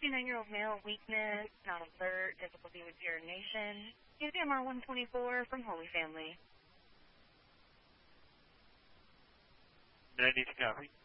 69-year-old male, weakness, not alert, difficulty with urination. UCMR 124 from Holy Family. Did I need to copy?